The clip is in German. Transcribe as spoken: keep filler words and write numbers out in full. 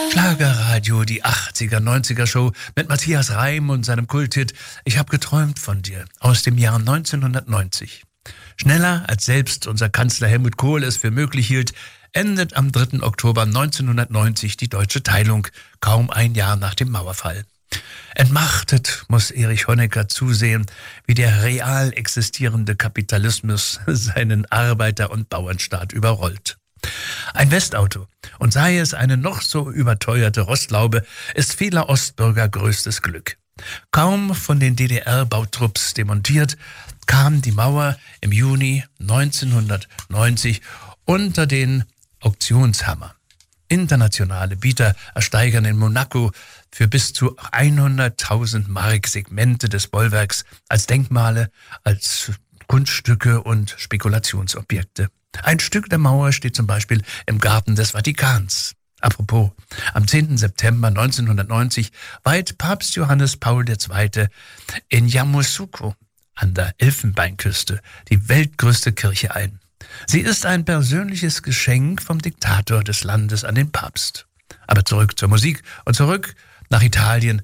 Schlagerradio, die achtziger, neunziger Show mit Matthias Reim und seinem Kulthit Ich hab geträumt von dir aus dem Jahr neunzehnhundertneunzig. Schneller als selbst unser Kanzler Helmut Kohl es für möglich hielt, endet am dritten Oktober neunzehnhundertneunzig die deutsche Teilung, kaum ein Jahr nach dem Mauerfall. Entmachtet muss Erich Honecker zusehen, wie der real existierende Kapitalismus seinen Arbeiter- und Bauernstaat überrollt. Ein Westauto, und sei es eine noch so überteuerte Rostlaube, ist vieler Ostbürger größtes Glück. Kaum von den D D R-Bautrupps demontiert, kam die Mauer im Juni neunzehnhundertneunzig unter den Auktionshammer. Internationale Bieter ersteigern in Monaco für bis zu hunderttausend Mark Segmente des Bollwerks als Denkmale, als Kunststücke und Spekulationsobjekte. Ein Stück der Mauer steht zum Beispiel im Garten des Vatikans. Apropos, am zehnten September neunzehnhundertneunzig weiht Papst Johannes Paul der Zweite in Yamoussoukro an der Elfenbeinküste die weltgrößte Kirche ein. Sie ist ein persönliches Geschenk vom Diktator des Landes an den Papst. Aber zurück zur Musik und zurück nach Italien